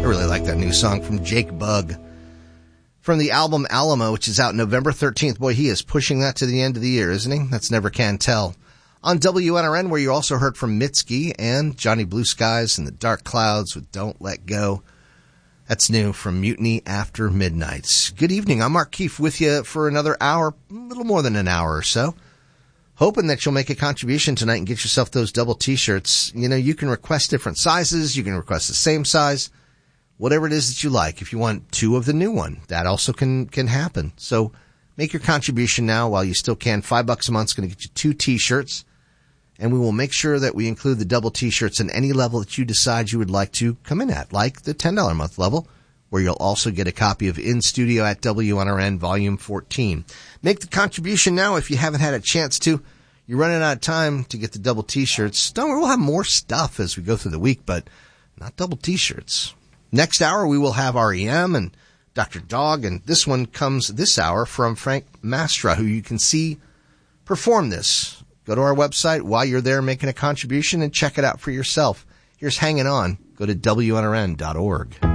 really like that new song from Jake Bugg from the album Alamo, which is out November 13th. Boy, he is pushing that to the end of the year, isn't he? That's Never Can Tell. On WNRN, where you also heard from Mitski and Johnny Blue Skies and the Dark Clouds with Don't Let Go. That's new from Mutiny After Midnight. Good evening. I'm Mark Keefe with you for another hour, a little more than an hour or so. Hoping that you'll make a contribution tonight and get yourself those double T-shirts. You know, you can request different sizes. You can request the same size, whatever it is that you like. If you want 2 of the new one, that also can happen. So make your contribution now while you still can. $5 a month is going to get you 2 T-shirts. And we will make sure that we include the double T-shirts in any level that you decide you would like to come in at, like the $10 a month level, where you'll also get a copy of In Studio at WNRN Volume 14. Make the contribution now if you haven't had a chance to. You're running out of time to get the double T-shirts. Don't worry, we'll have more stuff as we go through the week, but not double T-shirts. Next hour, we will have REM and Dr. Dog, and this one comes this hour from Frank Mastra, who you can see perform this. Go to our website while you're there making a contribution and check it out for yourself. Here's Hanging On. Go to WNRN.org.